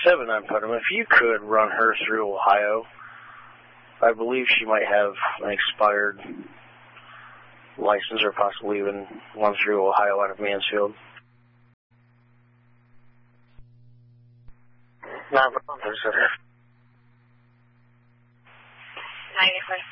Putnam, if you could run her through Ohio, I believe she might have an expired license or possibly even one through Ohio out of Mansfield. 9 Bravo 37. 94.